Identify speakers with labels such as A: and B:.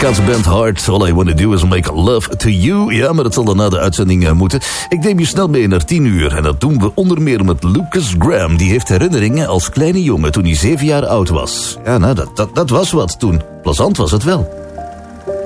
A: Amerikaanse band Heart. All I Wanna Do Is Make Love To You. Ja, maar dat zal dan na de uitzending moeten. Ik neem je snel mee naar 10 uur. En dat doen we onder meer met Lucas Graham. Die heeft herinneringen als kleine jongen toen hij 7 jaar oud was. Ja, nou, dat was wat toen. Plezant was het wel.